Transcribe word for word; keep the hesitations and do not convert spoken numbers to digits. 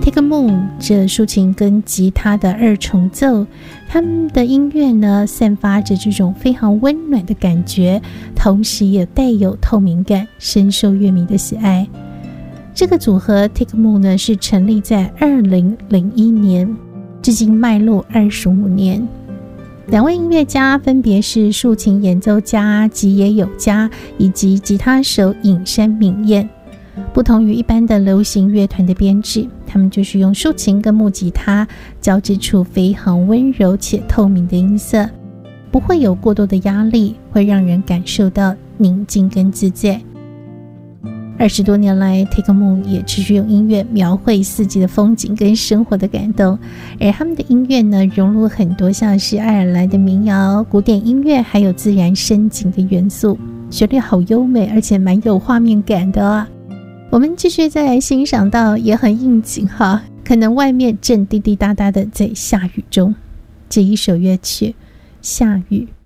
Take Moon 这竖琴跟吉他的二重奏，他们的音乐呢散发着这种非常温暖的感觉，同时也带有透明感，深受乐迷的喜爱。这个组合 Take Moon 呢是成立在二零零一年，至今迈入二十五年。两位音乐家分别是竖琴演奏家吉野有加以及吉他手影山敏彦。不同于一般的流行乐团的编制，他们就是用竖琴跟木吉他交织出非常温柔且透明的音色，不会有过多的压力，会让人感受到宁静跟自在。二十多年来 Take Moon 也持续用音乐描绘四季的风景跟生活的感动，而他们的音乐呢融入很多像是爱尔兰的民谣、古典音乐还有自然深景的元素，旋律好优美，而且蛮有画面感的啊。我们继续再来欣赏到也很应景哈，可能外面正滴滴答答的在下雨中，这一首乐曲《下雨》。